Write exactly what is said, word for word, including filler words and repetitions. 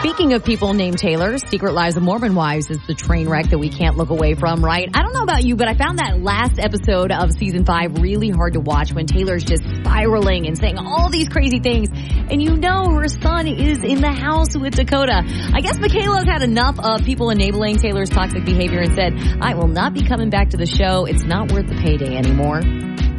Speaking of people named Taylor, Secret Lives of Mormon Wives is the train wreck that we can't look away from, right? I don't know about you, but I found that last episode of season five really hard to watch when Taylor's just spiraling and saying all these crazy things. And you know her son is in the house with Dakota. I guess Michaela's had enough of people enabling Taylor's toxic behavior and said, I will not be coming back to the show. It's not worth the payday anymore.